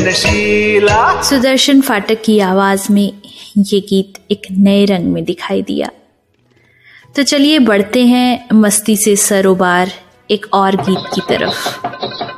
नशीला। सुदर्शन फाटक की आवाज में ये गीत एक नए रंग में दिखाई दिया। तो चलिए बढ़ते हैं मस्ती से सरोबार एक और गीत की तरफ।